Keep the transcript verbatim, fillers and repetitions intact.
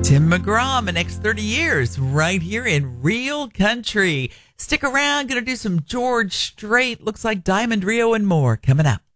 Tim McGraw, the next thirty years, right here in Real Country. Stick around, gonna do some George Strait, looks like Diamond Rio and more coming up.